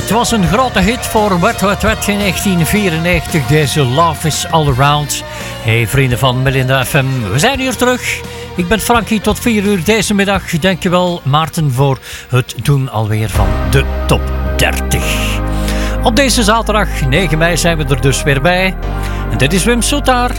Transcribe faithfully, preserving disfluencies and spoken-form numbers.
Het was een grote hit voor Wet Wet Wet in negentien vierennegentig, deze Love is All Around. Hey vrienden van Melinda F M, we zijn hier terug. Ik ben Frankie tot vier uur deze middag. Dankjewel Maarten voor het doen alweer van de top dertig. Op deze zaterdag negen mei zijn we er dus weer bij. En dit is Wim Soetaar